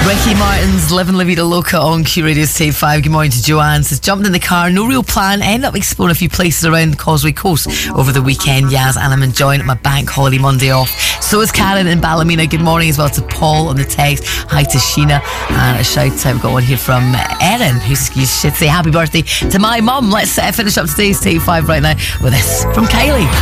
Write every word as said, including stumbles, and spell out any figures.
Ricky Martin's Living La Vida Loca on Q Radio's Tape five. Good morning to Joanne. Says, jumped in the car, no real plan, ended up exploring a few places around the Causeway Coast over the weekend. Yaz, and I'm enjoying my bank holiday Monday off. So is Karen in Ballymena. Good morning as well to Paul on the text. Hi to Sheena. And a shout out, we've got one here from Erin, who should say happy birthday to my mum. Let's uh, finish up today's Tape five right now with this from Kylie.